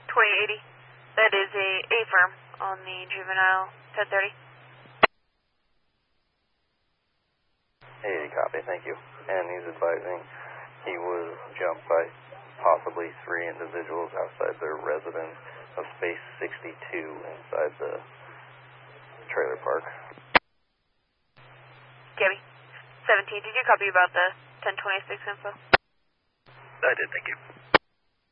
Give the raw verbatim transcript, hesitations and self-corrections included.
twenty eighty. That is a A-firm on the juvenile ten thirty. eighty copy, thank you. And he's advising he was jumped by possibly three individuals outside their residence of space sixty-two inside the trailer park. Gabby, seventeen, did you copy about the ten twenty-six info? I did, thank you.